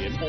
联播，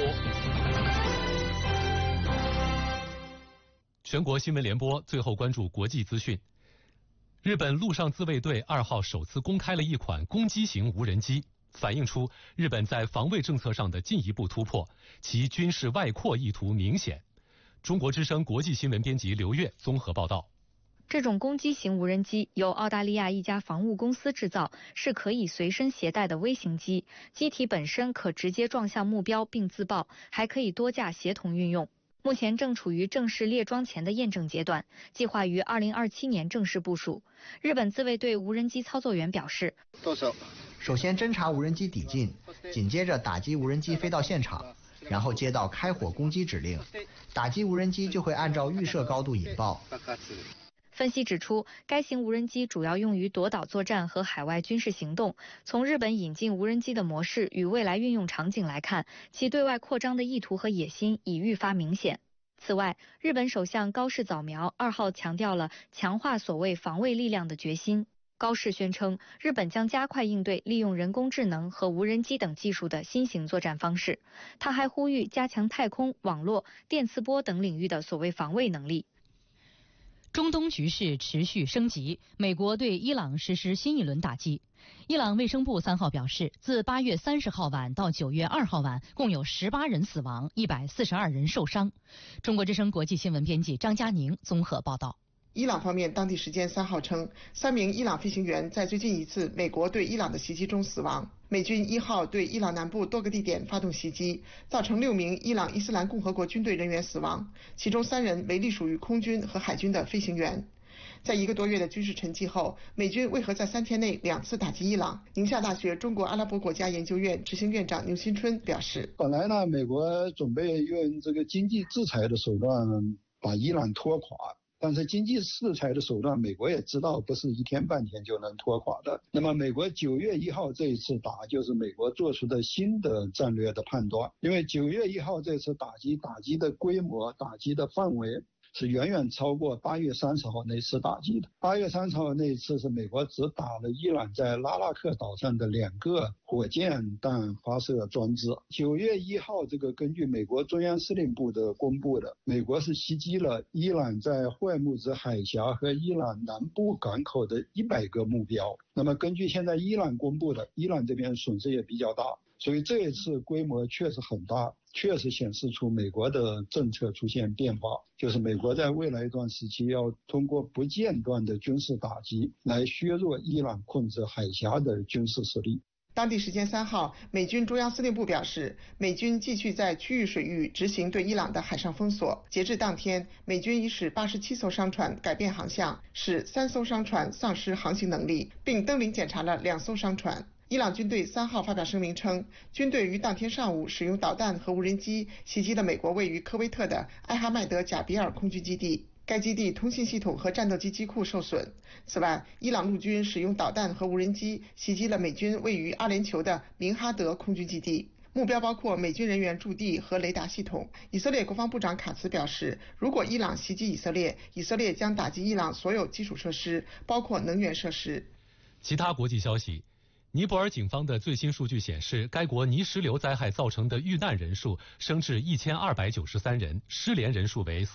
全国新闻联播，最后关注国际资讯。日本陆上自卫队2号首次公开了一款攻击型无人机，反映出日本在防卫政策上的进一步突破，其军事外扩意图明显。中国之声国际新闻编辑刘越综合报道。 这种攻击型无人机由澳大利亚一家防务公司制造，是可以随身携带的微型机，机体本身可直接撞向目标并自爆，还可以多架协同运用。目前正处于正式列装前的验证阶段，计划于2027年正式部署。日本自卫队无人机操作员表示， 首先侦察无人机抵近，紧接着打击无人机飞到现场，然后接到开火攻击指令，打击无人机就会按照预设高度引爆。 分析指出，该型无人机主要用于夺岛作战和海外军事行动。从日本引进无人机的模式与未来运用场景来看，其对外扩张的意图和野心已愈发明显。此外，日本首相高市早苗2号强调了强化所谓防卫力量的决心。高市宣称，日本将加快应对利用人工智能和无人机等技术的新型作战方式。他还呼吁加强太空、网络、电磁波等领域的所谓防卫能力。 中东局势持续升级，美国对伊朗实施新一轮打击。伊朗卫生部3号表示，自8月30号晚到9月2号晚，共有18人死亡，142人受伤。中国之声国际新闻编辑张佳宁综合报道。 伊朗方面当地时间3号称，3名伊朗飞行员在最近一次美国对伊朗的袭击中死亡。美军1号对伊朗南部多个地点发动袭击，造成6名伊朗伊斯兰共和国军队人员死亡，其中3人为隶属于空军和海军的飞行员。在1个多月的军事沉寂后，美军为何在3天内2次打击伊朗？宁夏大学中国阿拉伯国家研究院执行院长牛新春表示， 本来呢，美国准备用这个经济制裁的手段把伊朗拖垮，但是经济制裁的手段，美国也知道不是一天半天就能拖垮的。那么美国9月1号这一次打，就是美国做出的新的战略的判断。因为9月1号这次打击的规模、打击的范围是远远超过8月30号那次打击的。8月30号那一次是美国只打了伊朗在拉拉克岛上的2个火箭弹发射装置。9月1号这个根据美国中央司令部的公布的，美国是袭击了伊朗在霍尔木兹海峡和伊朗南部港口的100个目标。那么根据现在伊朗公布的，伊朗这边损失也比较大，所以这一次规模确实很大，确实显示出美国的政策出现变化，就是美国在未来一段时期要通过不间断的军事打击来削弱伊朗控制海峡的军事实力。 当地时间3号，美军中央司令部表示，美军继续在区域水域执行对伊朗的海上封锁。截至当天，美军已使87艘商船改变航向，使3艘商船丧失航行能力，并登临检查了2艘商船。伊朗军队3号发表声明称，军队于当天上午使用导弹和无人机袭击了美国位于科威特的艾哈迈德贾比尔空军基地，该基地通信系统和战斗机机库受损。此外，伊朗陆军使用导弹和无人机袭击了美军位于阿联酋的明哈德空军基地，目标包括美军人员驻地和雷达系统。以色列国防部长卡茨表示，如果伊朗袭击以色列，以色列将打击伊朗所有基础设施，包括能源设施。 其他国际消息，尼泊尔警方的最新数据显示，该国泥石流灾害造成的遇难人数升至1293人，失联人数为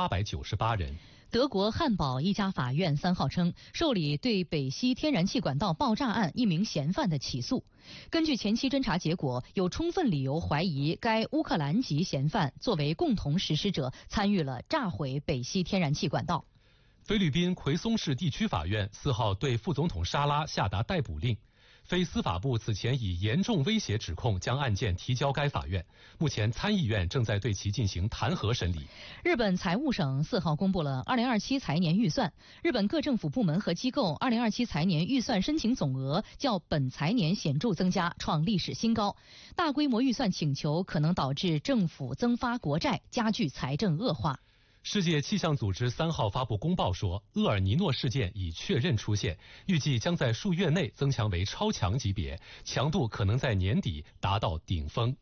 4898人。 德国汉堡一家法院3号称，受理对北溪天然气管道爆炸案1名嫌犯的起诉。根据前期侦查结果，有充分理由怀疑该乌克兰籍嫌犯作为共同实施者，参与了炸毁北溪天然气管道。 菲律宾奎松市地区法院4号对副总统沙拉下达逮捕令。非司法部此前以严重威胁指控将案件提交该法院，目前参议院正在对其进行弹劾审理。 日本财务省4号公布了2027财年预算，日本各政府部门和机构2027财年预算申请总额较本财年显著增加，创历史新高。大规模预算请求可能导致政府增发国债，加剧财政恶化。 世界气象组织3号发布公报说，厄尔尼诺事件已确认出现，预计将在数月内增强为超强级别，强度可能在年底达到顶峰。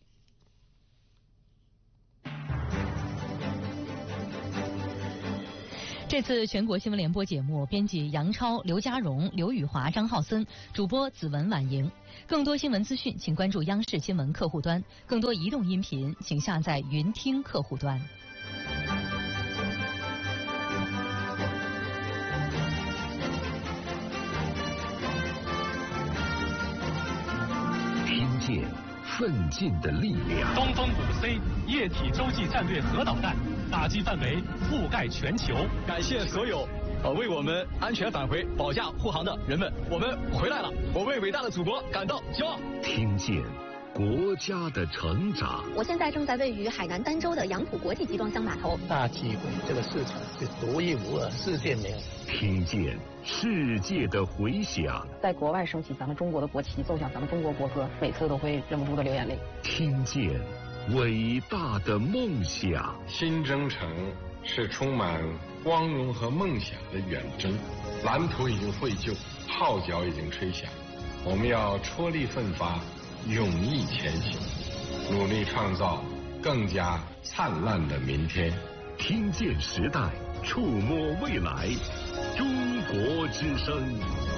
这这次全国新闻联播节目，编辑杨超、刘家荣、刘宇华、张浩森，主播子文、婉莹。更多新闻资讯，请关注央视新闻客户端；更多移动音频，请下载云听客户端。 听见奋进的力量。 东风5C 液体洲际战略核导弹打击范围覆盖全球。 感谢所有为我们安全返回、保驾护航的人们，我们回来了，我为伟大的祖国感到骄傲。 听见国家的成长。 我现在正在位于海南儋州的杨浦国际集装箱码头。 大机会，这个市场是独一无二，世界没有。 听见世界的回响。 在国外升起咱们中国的国旗，奏响咱们中国国歌，每次都会忍不住的流眼泪。 听见伟大的梦想。 新征程是充满光荣和梦想的远征，蓝图已经绘就，号角已经吹响，我们要踔厉奋发，勇毅前行，努力创造更加灿烂的明天。 听见时代，触摸未来，中国之声。